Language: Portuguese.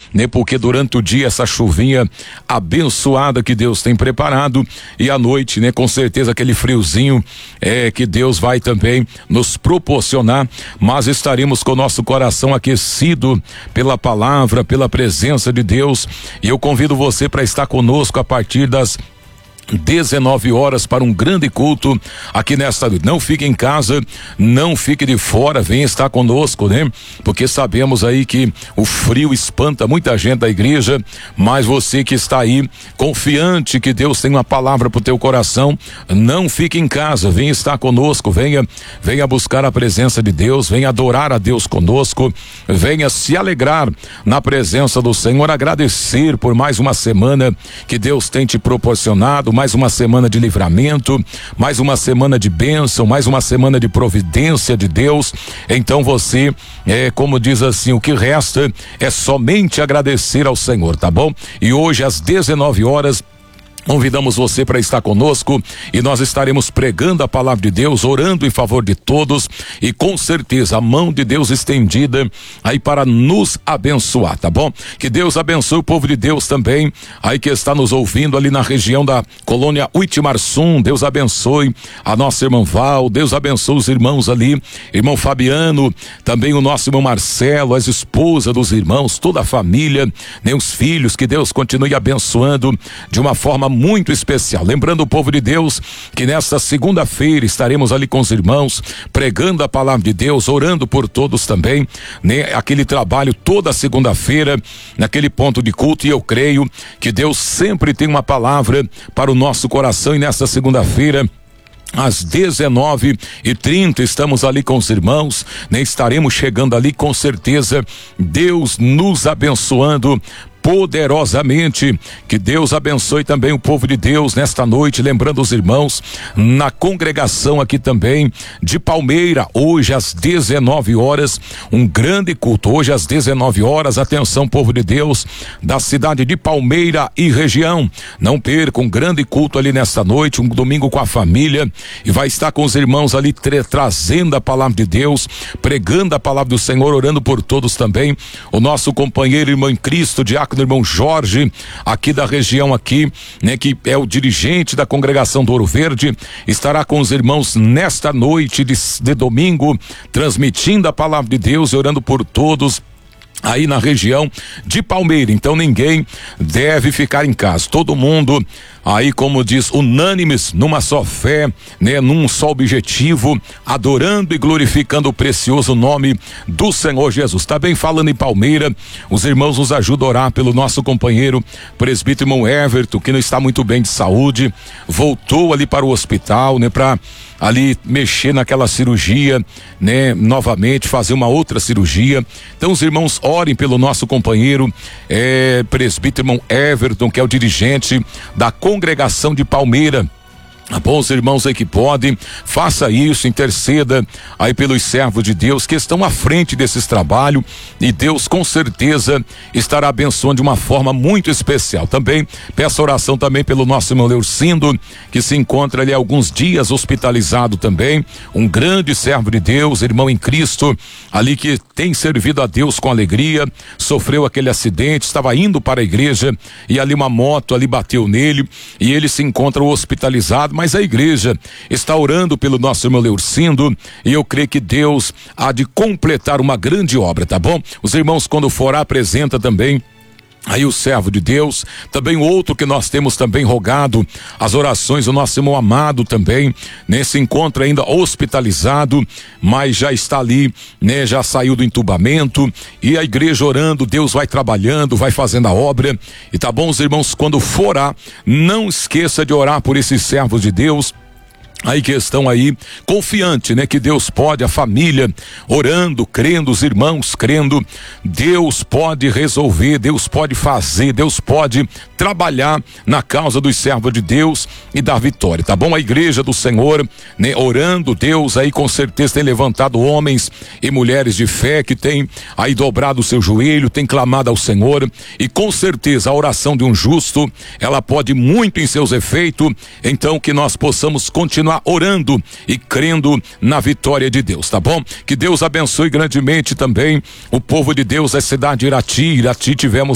né? Porque durante o dia essa chuvinha abençoada que Deus tem preparado, e à noite, né? Com certeza aquele friozinho que Deus vai também nos proporcionar, mas estaremos com o nosso coração aquecido pela palavra, pela presença de Deus, e eu convido você para estar conosco a partir das 19 horas para um grande culto aqui nesta noite. Não fique em casa, não fique de fora, venha estar conosco, né? Porque sabemos aí que o frio espanta muita gente da igreja, mas você que está aí confiante que Deus tem uma palavra para o teu coração, não fique em casa, venha estar conosco, venha buscar a presença de Deus, venha adorar a Deus conosco, venha se alegrar na presença do Senhor, agradecer por mais uma semana que Deus tem te proporcionado, mais uma semana de livramento, mais uma semana de bênção, mais uma semana de providência de Deus. Então você, como diz assim, o que resta é somente agradecer ao Senhor, tá bom? E hoje às 19 horas convidamos você para estar conosco e nós estaremos pregando a palavra de Deus, orando em favor de todos e com certeza a mão de Deus estendida aí para nos abençoar, tá bom? Que Deus abençoe o povo de Deus também, aí que está nos ouvindo ali na região da colônia Uitmarsum. Deus abençoe a nossa irmã Val, Deus abençoe os irmãos ali, irmão Fabiano, também o nosso irmão Marcelo, as esposas dos irmãos, toda a família, né, os filhos, que Deus continue abençoando de uma forma muito especial. Lembrando o povo de Deus que nesta segunda-feira estaremos ali com os irmãos, pregando a palavra de Deus, orando por todos também, né? Aquele trabalho toda segunda-feira, naquele ponto de culto, e eu creio que Deus sempre tem uma palavra para o nosso coração, e nesta segunda-feira às 19h30 estamos ali com os irmãos, né? Estaremos chegando ali com certeza, Deus nos abençoando poderosamente. Que Deus abençoe também o povo de Deus nesta noite, lembrando os irmãos na congregação aqui também de Palmeira, hoje às 19 horas, um grande culto, hoje às 19 horas, atenção povo de Deus da cidade de Palmeira e região, não perca um grande culto ali nesta noite, um domingo com a família, e vai estar com os irmãos ali trazendo a palavra de Deus, pregando a palavra do Senhor, orando por todos também, o nosso companheiro irmão em Cristo, diácono irmão Jorge, aqui da região aqui, né, que é o dirigente da congregação do Ouro Verde, estará com os irmãos nesta noite de domingo, transmitindo a palavra de Deus e orando por todos aí na região de Palmeira. Então ninguém deve ficar em casa, todo mundo aí, como diz, unânimes numa só fé, né, num só objetivo, adorando e glorificando o precioso nome do Senhor Jesus. Tá bem, falando em Palmeira, os irmãos nos ajudam a orar pelo nosso companheiro presbítero irmão Everton, que não está muito bem de saúde, voltou ali para o hospital, né, para ali mexer naquela cirurgia, né, novamente fazer uma outra cirurgia. Então os irmãos orem pelo nosso companheiro presbítero irmão Everton, que é o dirigente da congregação de Palmeira. Tá bom, os irmãos aí que podem, faça isso, interceda aí pelos servos de Deus que estão à frente desses trabalhos, e Deus com certeza estará abençoando de uma forma muito especial. Também peço oração também pelo nosso irmão Leucindo, que se encontra ali há alguns dias hospitalizado também, um grande servo de Deus, irmão em Cristo, ali que tem servido a Deus com alegria, sofreu aquele acidente, estava indo para a igreja e ali uma moto ali bateu nele e ele se encontra hospitalizado, mas a igreja está orando pelo nosso irmão Leucindo, e eu creio que Deus há de completar uma grande obra, tá bom? Os irmãos, quando for, apresenta também aí o servo de Deus, também o outro que nós temos também rogado as orações, o nosso irmão Amado também, nesse encontro ainda hospitalizado, mas já está ali, né, já saiu do entubamento, e a igreja orando, Deus vai trabalhando, vai fazendo a obra, e tá bom, os irmãos, quando for orar, não esqueça de orar por esses servos de Deus, aí que estão aí confiante, né, que Deus pode, a família orando, crendo, os irmãos crendo, Deus pode resolver, Deus pode fazer, Deus pode trabalhar na causa dos servos de Deus e dar vitória, tá bom? A igreja do Senhor, né, orando, Deus aí com certeza tem levantado homens e mulheres de fé que tem aí dobrado o seu joelho, tem clamado ao Senhor, e com certeza a oração de um justo, ela pode muito em seus efeitos. Então que nós possamos continuar orando e crendo na vitória de Deus, tá bom? Que Deus abençoe grandemente também o povo de Deus da cidade de Irati. Irati tivemos